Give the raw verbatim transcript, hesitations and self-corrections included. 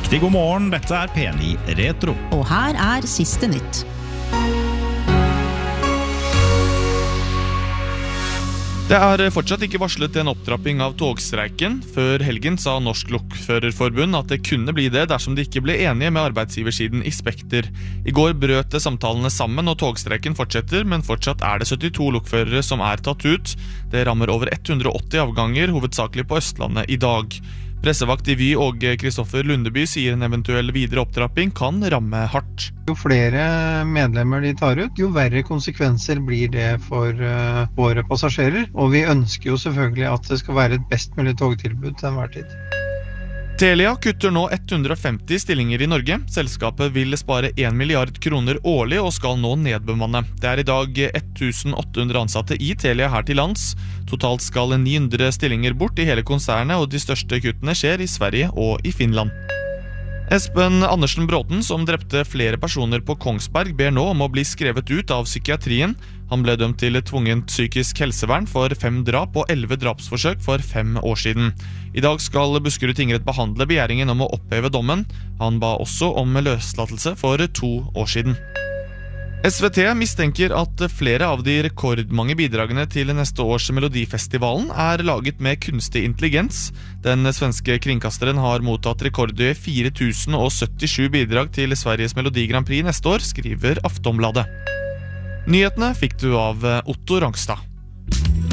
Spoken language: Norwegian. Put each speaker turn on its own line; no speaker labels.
Riktig god morgen, dette er P ni Retro.
Og her er siste nytt.
Det er fortsatt ikke varslet en opptrapping av togstreiken. Før helgen sa Norsk Lokførerforbund at det kunne bli det dersom de ikke ble enige med arbeidsgiversiden i Spekter. I går brøt samtalene sammen og togstreiken fortsetter, men fortsatt er det syttito lokførere som er tatt ut. Det rammer over hundre og åtti avganger, hovedsakelig på Østlandet i dag. Pressevakt i Vy og Kristoffer Lundeby sier en eventuell videre opptrapping kan ramme hardt.
Jo flere medlemmer de tar ut, jo verre konsekvenser blir det for uh, våre passasjerer. Og vi ønsker jo selvfølgelig at det skal være et best mulig togtilbud til enhver tid.
Telia kutter nå hundre og femti stillinger i Norge. Selskapet vil spare en milliard kroner årlig og skal nå nedbemanne. Det er i dag tusen åtte hundre ansatte i Telia her til lands. Totalt skal ni hundre stillinger bort i hele konsernet, og de største kuttene skjer i Sverige og i Finland. Espen Andersen Bråten, som drepte flere personer på Kongsberg, ber nå om å bli skrevet ut av psykiatrien. Han ble dømt til tvungent psykisk helsevern for fem drap og elleve drapsforsøk for fem år siden. I dag skal Buskerud tingrett behandle begjæringen om å oppheve dommen. Han ba også om løslatelse for to år siden. S V T mistenker at flere av de rekordmange bidragene til neste års Melodifestivalen er laget med kunstig intelligens. Den svenske kringkasteren har mottatt rekordhøye fire tusen syttisju bidrag til Sveriges Melodi Grand Prix neste år, skriver Aftonbladet. Nyhetene fikk du av Otto Rangstad.